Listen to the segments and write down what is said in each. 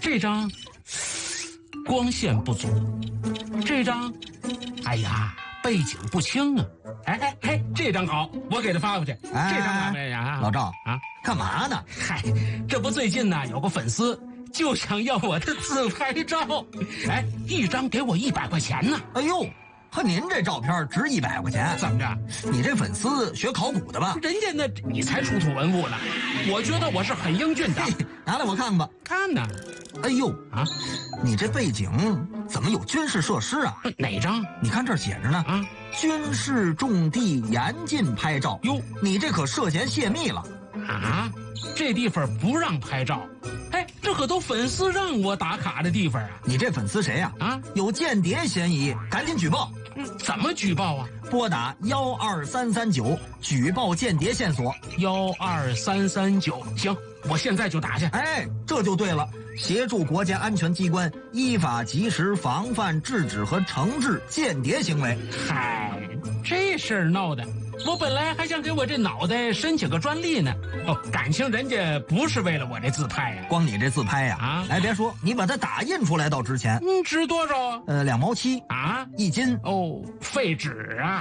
这张光线不足，这张，哎呀，背景不清啊。哎，这张好，我给他发过去。这张老赵啊， 干嘛呢？ 嗨，这不最近呢有个粉丝就想要我的自拍照，哎，一张给我100块钱呢。 哎呦，和您这照片值100块钱？ 怎么着？ 你这粉丝学考古的吧？ 人家那你才出土文物呢，我觉得我是很英俊的。 拿来我看吧。 看呢。 哎呦啊， 你这背景怎么有军事设施啊？ 哪张？ 你看这儿写着呢啊，军事重地严禁拍照。哟，你这可涉嫌泄密了啊！这地方不让拍照。哎，这可都粉丝让我打卡的地方啊！ 你这粉丝谁呀？啊，有间谍嫌疑，赶紧举报。 怎么举报啊？ 拨打12339举报间谍线索。 12339，行，我现在就打去。 哎，这就对了，协助国家安全机关依法及时防范、制止和惩治间谍行为。 嗨，这事儿闹的，我本来还想给我这脑袋申请个专利呢。哦，感情人家不是为了我这自拍呀？ 光你这自拍呀？啊，哎，别说，你把它打印出来倒值钱。 值多少啊 ？2毛7 啊 ，1斤。 哦，废纸啊！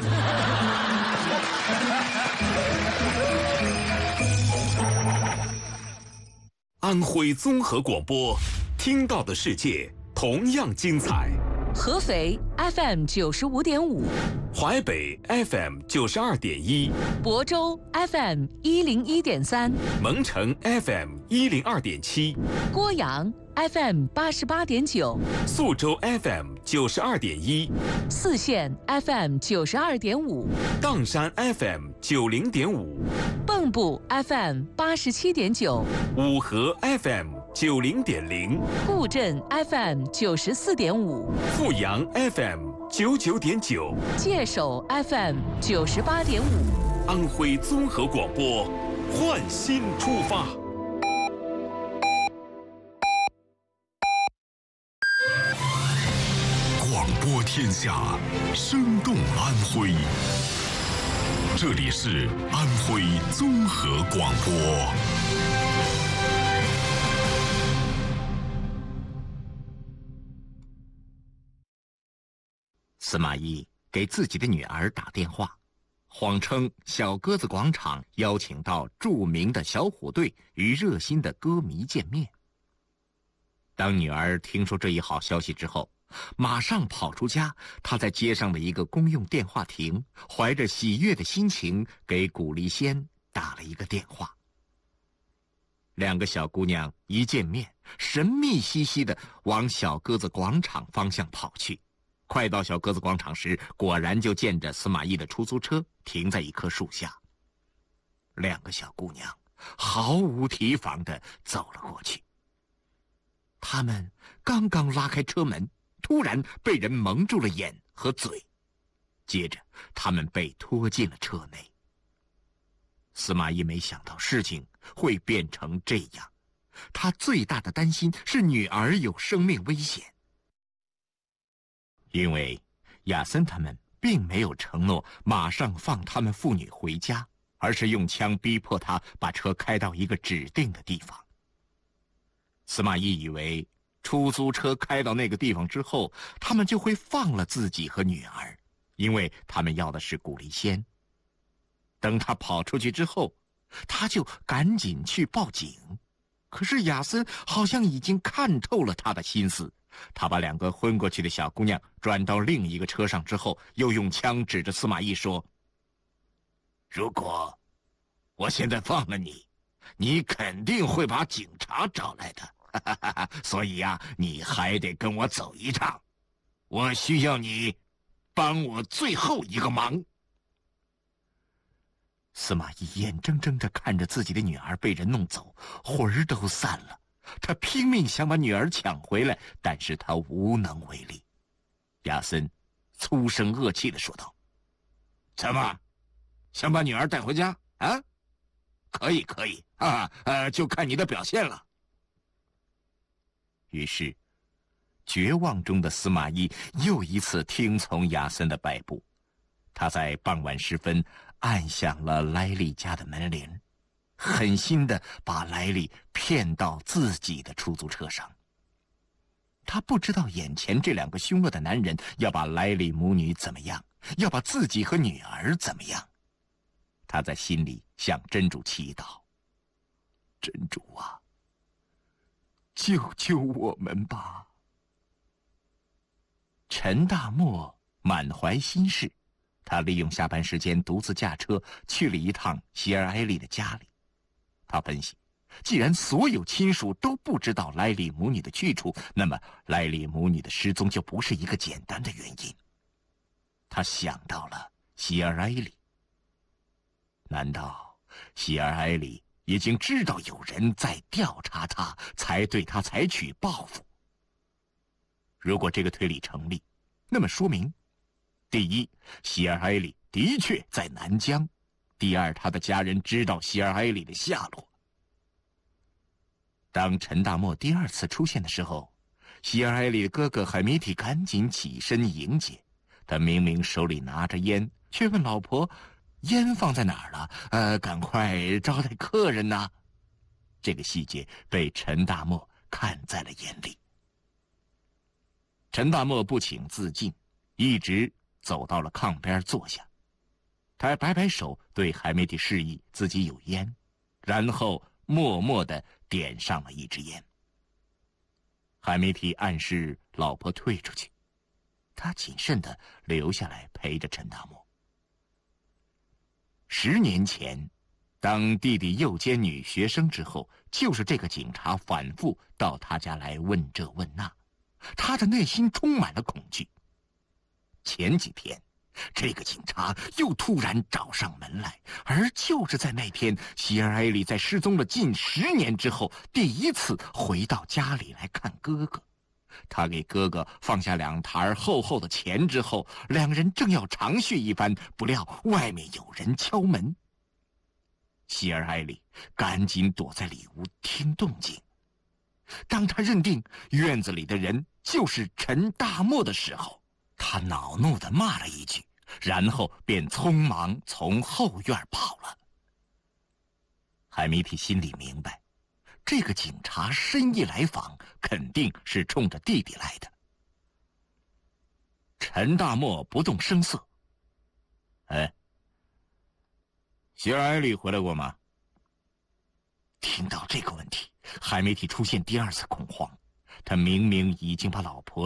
安徽综合广播，听到的世界同样精彩。 合肥 FM 95.5， 淮北 FM 92.1， 亳州 FM 101.3， 蒙城 FM 102.7， 郭阳 FM 88.9， 宿州 FM 92.1， 泗县 FM 92.5， 砀山 FM 90.5， 蚌埠 FM 87.9， 五河 FM 90.0， 固镇 FM 94.5， 阜阳 FM 99.9， 界首 FM 98.5。 安徽综合广播，换新出发。 广播天下，生动安徽。这里是安徽综合广播。 司马懿给自己的女儿打电话，谎称小鸽子广场邀请到著名的小虎队与热心的歌迷见面。当女儿听说这一好消息之后，马上跑出家，她在街上的一个公用电话亭，怀着喜悦的心情给古丽仙打了一个电话。两个小姑娘一见面，神秘兮兮地往小鸽子广场方向跑去。快到小鸽子广场时，果然就见着司马懿的出租车停在一棵树下。两个小姑娘毫无提防地走了过去。她们刚刚拉开车门，突然被人蒙住了眼和嘴，接着她们被拖进了车内。司马懿没想到事情会变成这样，他最大的担心是女儿有生命危险。因为亚森他们并没有承诺马上放他们父女回家，而是用枪逼迫他把车开到一个指定的地方。司马懿以为出租车开到那个地方之后，他们就会放了自己和女儿，因为他们要的是古丽仙。等他跑出去之后，他就赶紧去报警。可是亚森好像已经看透了他的心思，他把两个昏过去的小姑娘转到另一个车上之后，又用枪指着司马懿说：如果我现在放了你，你肯定会把警察找来的，所以呀，你还得跟我走一趟，我需要你帮我最后一个忙。司马懿眼睁睁地看着自己的女儿被人弄走，魂儿都散了。他拼命想把女儿抢回来，但是他无能为力。亚森粗声恶气地说道：怎么，想把女儿带回家啊？可以啊，就看你的表现了。于是绝望中的司马懿又一次听从亚森的摆布，他在傍晚时分按响了莱利家的门铃，狠心地把莱利骗到自己的出租车上。 他不知道眼前这两个凶恶的男人要把莱利母女怎么样，要把自己和女儿怎么样。他在心里向真主祈祷：真主啊，救救我们吧！陈大漠满怀心事，他利用下班时间独自驾车去了一趟希尔埃利的家里。他分析，既然所有亲属都不知道莱利母女的去处，那么莱利母女的失踪就不是一个简单的原因。他想到了希尔埃里，难道希尔埃里已经知道有人在调查他，才对他采取报复？如果这个推理成立，那么说明，第一，希尔埃里的确在南疆；第二，他的家人知道希尔埃里的下落。当陈大漠第二次出现的时候，希尔埃里的哥哥海米提赶紧起身迎接。他明明手里拿着烟，却问老婆：“烟放在哪儿了？赶快招待客人呐！”这个细节被陈大漠看在了眼里。陈大漠不请自进，一直走到了炕边坐下。他摆摆手，对海梅蒂示意自己有烟，然后默默地点上了一支烟。海梅蒂暗示老婆退出去，他谨慎地留下来陪着陈大漠。10年前，当弟弟诱奸女学生之后，就是这个警察反复到他家来问这问那，他的内心充满了恐惧。前几天，这个警察又突然找上门来，而就是在那天，希尔埃里在失踪了近10年之后，第一次回到家里来看哥哥。他给哥哥放下2沓厚厚的钱之后，两人正要长叙一番，不料外面有人敲门。希尔埃里赶紧躲在里屋听动静。当他认定院子里的人就是陈大漠的时候，他恼怒地骂了一句，然后便匆忙从后院跑了。海米提心里明白，这个警察深夜来访，肯定是冲着弟弟来的。陈大漠不动声色。希尔埃里回来过吗？听到这个问题，海梅提出现第2次恐慌。他明明已经把老婆